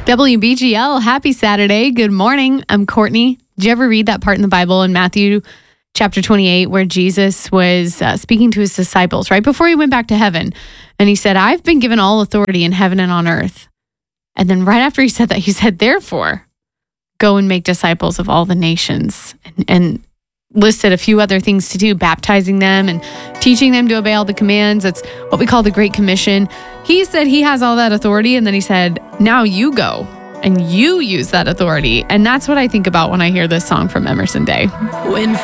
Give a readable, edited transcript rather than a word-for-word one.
WBGL, happy Saturday. Good morning. I'm Courtney. Did you ever read that part in the Bible in Matthew chapter 28 where Jesus was speaking to his disciples right before he went back to heaven? And he said, I've been given all authority in heaven and on earth. And then right after he said that, he said, therefore, go and make disciples of all the nations, and listed a few other things to do, baptizing them and teaching them to obey all the commands. That's what we call the Great Commission. He said he has all that authority, and then he said, now you go and you use that authority. And that's what I think about when I hear this song from Emerson Day. When